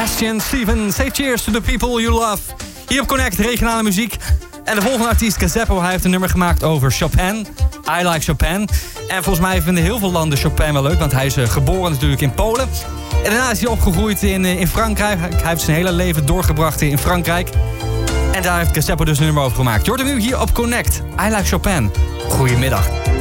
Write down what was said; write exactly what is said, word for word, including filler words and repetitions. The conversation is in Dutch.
Sebastian Steven, say cheers to the people you love. Hier op Connect, regionale muziek. En de volgende artiest, Gazeppo, hij heeft een nummer gemaakt over Chopin. I Like Chopin. En volgens mij vinden heel veel landen Chopin wel leuk, want hij is uh, geboren natuurlijk in Polen. En daarna is hij opgegroeid in, uh, in Frankrijk. Hij heeft zijn hele leven doorgebracht in Frankrijk. En daar heeft Gazeppo dus een nummer over gemaakt. Je hoort hem nu hier op Connect. I Like Chopin. Goedemiddag.